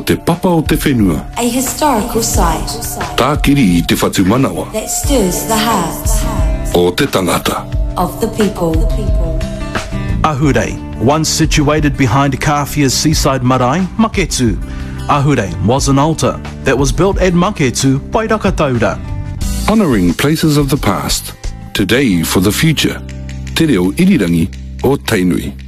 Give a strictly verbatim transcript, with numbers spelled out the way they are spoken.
te papa o te whenua. A historical site Tākiri i te whatu manawa. that stirs the hearts O te tangata. of the people. Ahure, once situated behind Kāwhia's seaside marae, Maketu. Ahure was an altar that was built at Maketu by Rakataura. Honouring places of the past, today for the future. Te reo irirangi o Tainui.